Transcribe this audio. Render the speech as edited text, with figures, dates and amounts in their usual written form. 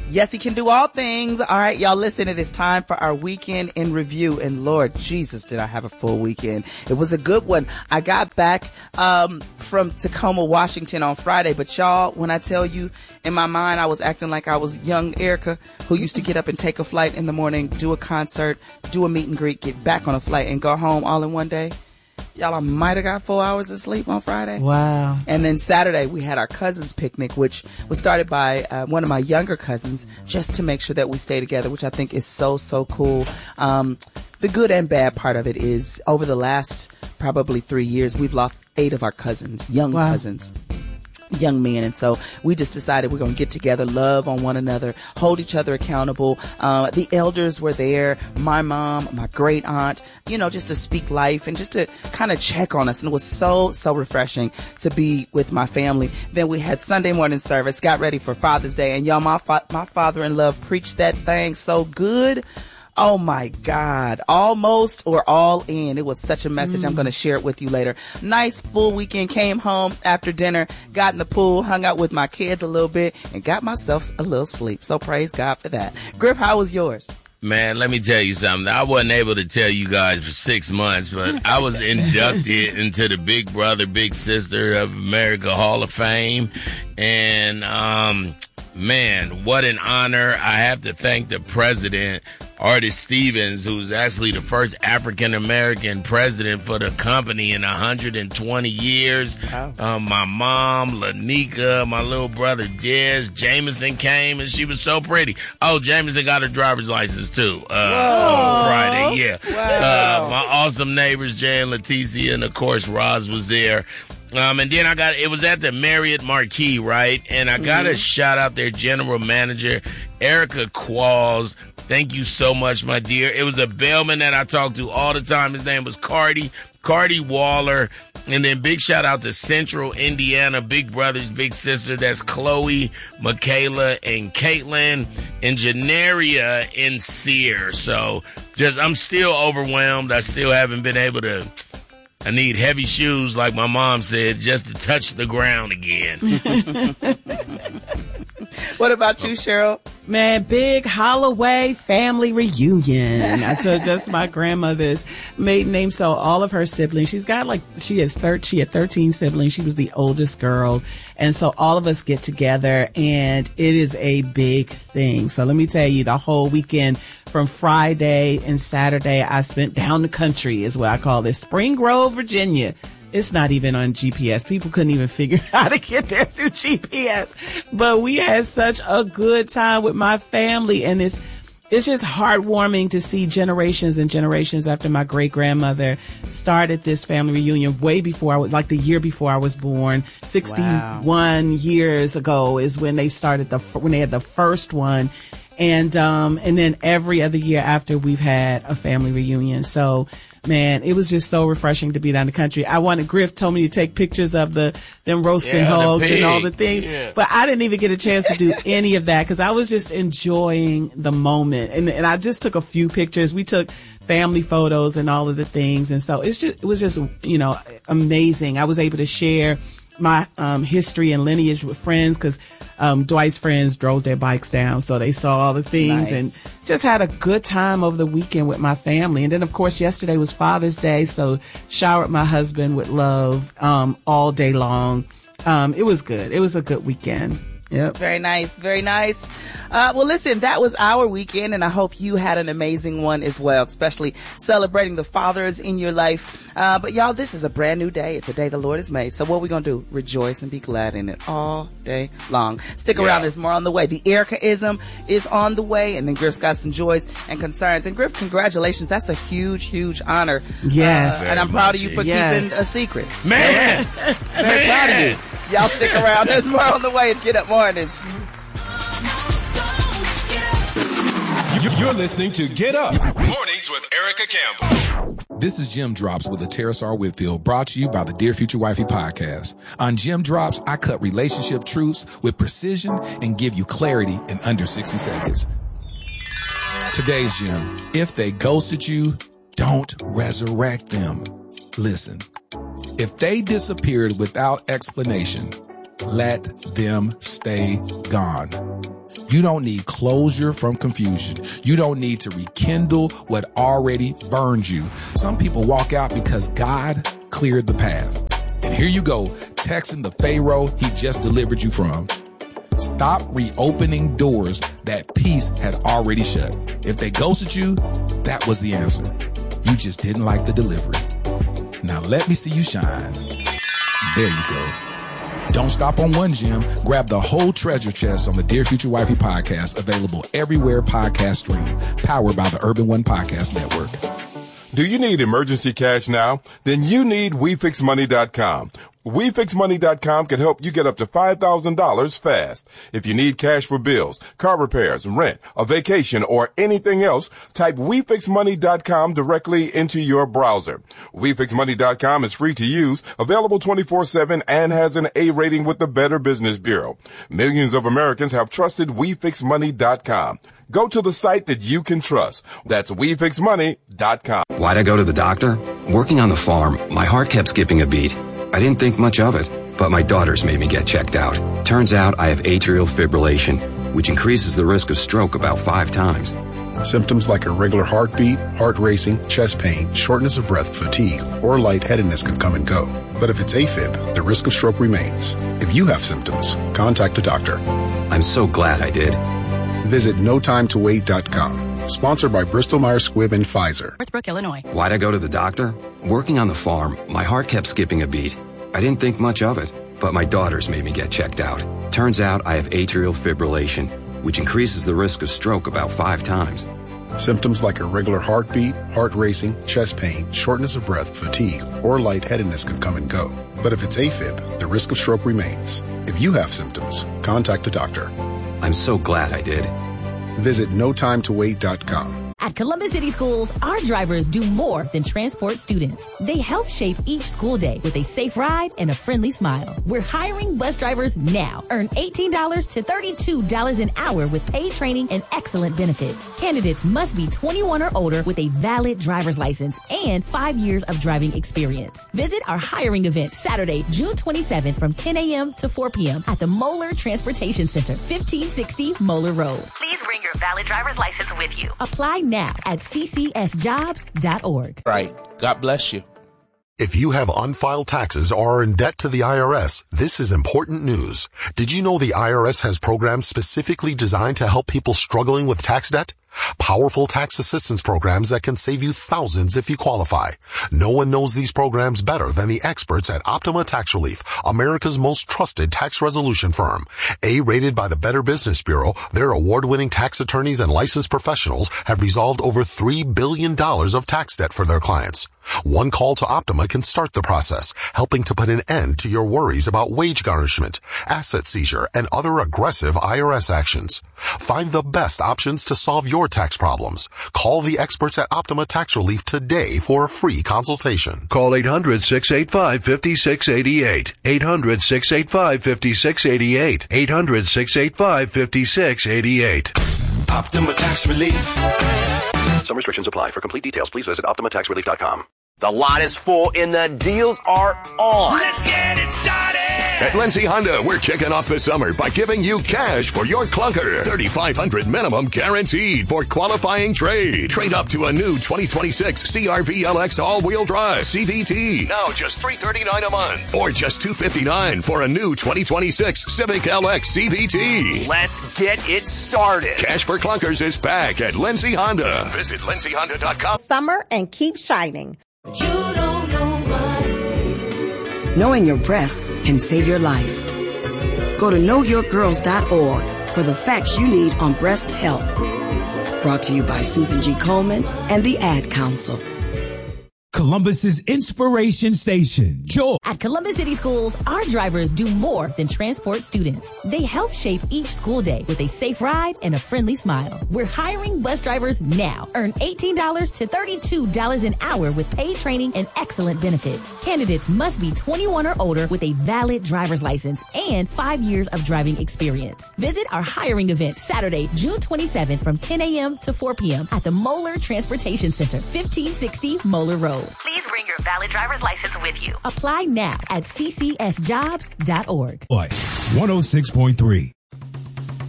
Yes, he can do all things. All right, y'all, listen, it is time for our weekend in review. And Lord Jesus, did I have a full weekend. It was a good one. I got back from Tacoma, Washington on Friday. But y'all, when I tell you, in my mind, I was acting like I was young Erica, who used to get up and take a flight in the morning, do a concert, do a meet and greet, get back on a flight, and go home all in one day. Y'all, I might have got 4 hours of sleep on Friday. Wow. And then Saturday, we had our cousins picnic, which was started by one of my younger cousins, just to make sure that we stay together, which I think is so, so cool. The good and bad part of it is over the last probably 3 years, we've lost 8 of our cousins, young cousins. Young men. And so we just decided we're going to get together, love on one another, hold each other accountable. The elders were there, my mom, my great aunt, just to speak life and just to kind of check on us. And it was so, so refreshing to be with my family. Then we had Sunday morning service, got ready for Father's Day. And y'all, my father-in-law preached that thing so good. Oh my God. Almost or all in. It was such a message. I'm going to share it with you later. Nice full weekend. Came home after dinner, got in the pool, hung out with my kids a little bit, and got myself a little sleep. So praise God for that. Griff, how was yours? Man, let me tell you something. I wasn't able to tell you guys for 6 months, but I was inducted into the Big Brother, Big Sister of America Hall of Fame. And, man, what an honor. I have to thank the president, Artis Stevens, who's actually the first African-American president for the company in 120 years. Wow. My mom, Lanika, my little brother, Des, Jameson came, and she was so pretty. Oh, Jameson got her driver's license, too, on Friday. Yeah. Wow. My awesome neighbors, Jay and Leticia, and, of course, Roz was there. And then it was at the Marriott Marquis, right? And I got to shout out their general manager, Erica Qualls. Thank you so much, my dear. It was a bellman that I talked to all the time. His name was Cardi Waller. And then big shout out to Central Indiana, Big Brothers, Big Sister. That's Chloe, Michaela, and Caitlin, and Janaria and Sear. So I'm still overwhelmed. I still haven't been able to. I need heavy shoes, like my mom said, just to touch the ground again. What about you, Cheryl? Man, big Holloway family reunion. I took just my grandmother's maiden name, so all of her siblings. She had 13 siblings. She was the oldest girl. And so all of us get together, and it is a big thing. So let me tell you, the whole weekend from Friday and Saturday, I spent down the country, is what I call it, Spring Grove, Virginia. It's not even on GPS. People couldn't even figure out how to get there through GPS. But we had such a good time with my family, and it's just heartwarming to see generations and generations after my great grandmother started this family reunion way before the year before I was born. 61 years ago is when they started when they had the first one. And then every other year after, we've had a family reunion. So, man, it was just so refreshing to be down the country. Griff told me to take pictures of them roasting hogs and all the things. Yeah. But I didn't even get a chance to do any of that because I was just enjoying the moment. And I just took a few pictures. We took family photos and all of the things. And so it was just, amazing. I was able to share my history and lineage with friends because Dwight's friends drove their bikes down, so they saw all the things. Nice. And just had a good time over the weekend with my family. And then, of course, yesterday was Father's Day, so showered my husband with love all day long. It was good. It was a good weekend. Yep. Very nice. Very nice. Well, listen, that was our weekend, and I hope you had an amazing one as well, especially celebrating the fathers in your life. But y'all, this is a brand new day. It's a day the Lord has made. So what are we going to do? Rejoice and be glad in it all day long. Stick around. There's more on the way. The Ericaism is on the way, and then Griff's got some joys and concerns. And Griff, congratulations. That's a huge, huge honor. Yes. And I'm proud of you for keeping a secret. Man. Very proud of you. Y'all stick around. There's more on the way. It's Get Up Mornings. You're listening to Get Up Mornings with Erica Campbell. This is Jim Drops with Terrace R. Whitfield, brought to you by the Dear Future Wifey podcast. On Jim Drops, I cut relationship truths with precision and give you clarity in under 60 seconds. Today's Jim: if they ghosted you, don't resurrect them. Listen, if they disappeared without explanation, let them stay gone. You don't need closure from confusion. You don't need to rekindle what already burned you. Some people walk out because God cleared the path. And here you go, texting the Pharaoh he just delivered you from. Stop reopening doors that peace had already shut. If they ghosted you, that was the answer. You just didn't like the delivery. Now let me see you shine. There you go. Don't stop on one gem. Grab the whole treasure chest on the Dear Future Wifey podcast, available everywhere podcasts stream, powered by the Urban One Podcast Network. Do you need emergency cash now? Then you need WeFixMoney.com. WeFixMoney.com can help you get up to $5,000 fast. If you need cash for bills, car repairs, rent, a vacation, or anything else, type WeFixMoney.com directly into your browser. WeFixMoney.com is free to use, available 24/7, and has an A rating with the Better Business Bureau. Millions of Americans have trusted WeFixMoney.com. Go to the site that you can trust. That's WeFixMoney.com. Why'd I go to the doctor? Working on the farm, my heart kept skipping a beat. I didn't think much of it, but my daughters made me get checked out. Turns out I have atrial fibrillation, which increases the risk of stroke about 5 times. Symptoms like irregular heartbeat, heart racing, chest pain, shortness of breath, fatigue, or lightheadedness can come and go. But if it's AFib, the risk of stroke remains. If you have symptoms, contact a doctor. I'm so glad I did. Visit NoTimeToWait.com. Sponsored by Bristol-Myers Squibb and Pfizer. Northbrook, Illinois. Why'd I go to the doctor? Working on the farm, my heart kept skipping a beat. I didn't think much of it, but my daughters made me get checked out. Turns out I have atrial fibrillation, which increases the risk of stroke about 5 times. Symptoms like irregular heartbeat, heart racing, chest pain, shortness of breath, fatigue, or lightheadedness can come and go. But if it's AFib, the risk of stroke remains. If you have symptoms, contact a doctor. I'm so glad I did. Visit NoTimeToWait.com. At Columbus City Schools, our drivers do more than transport students. They help shape each school day with a safe ride and a friendly smile. We're hiring bus drivers now. Earn $18 to $32 an hour with paid training and excellent benefits. Candidates must be 21 or older with a valid driver's license and 5 years of driving experience. Visit our hiring event Saturday, June 27th from 10 a.m. to 4 p.m. at the Moeller Transportation Center, 1560 Moeller Road. Please bring your valid driver's license with you. Apply now at ccsjobs.org. Right. God bless you. If you have unfiled taxes or are in debt to the IRS, this is important news. Did you know the IRS has programs specifically designed to help people struggling with tax debt? Powerful tax assistance programs that can save you thousands if you qualify. No one knows these programs better than the experts at Optima Tax Relief, America's most trusted tax resolution firm. A-rated by the Better Business Bureau, their award-winning tax attorneys and licensed professionals have resolved over $3 billion of tax debt for their clients. One call to Optima can start the process, helping to put an end to your worries about wage garnishment, asset seizure, and other aggressive IRS actions. Find the best options to solve your tax problems. Call the experts at Optima Tax Relief today for a free consultation. Call 800-685-5688. 800-685-5688. 800-685-5688. Optima Tax Relief. Some restrictions apply. For complete details, please visit OptimaTaxRelief.com. The lot is full and the deals are on. Let's get it started. At Lindsay Honda, we're kicking off the summer by giving you cash for your clunker. $3,500 minimum guaranteed for qualifying trade. Trade up to a new 2026 CR-V LX all-wheel drive CVT. Now just $339 a month. Or just $259 for a new 2026 Civic LX CVT. Let's get it started. Cash for clunkers is back at Lindsay Honda. Visit LindsayHonda.com. Summer and keep shining. You don't know what. Knowing your breasts can save your life. Go to knowyourgirls.org for the facts you need on breast health. Brought to you by Susan G. Komen and the Ad Council. Columbus's inspiration station, Joy. At Columbus City Schools, our drivers do more than transport students. They help shape each school day with a safe ride and a friendly smile. We're hiring bus drivers now. Earn $18 to $32 an hour with paid training and excellent benefits. Candidates must be 21 or older with a valid driver's license and 5 years of driving experience. Visit our hiring event Saturday, June 27th from 10 a.m. to 4 p.m. at the Moeller Transportation Center, 1560 Moeller Road. Please bring your valid driver's license with you. Apply now at ccsjobs.org. 106.3.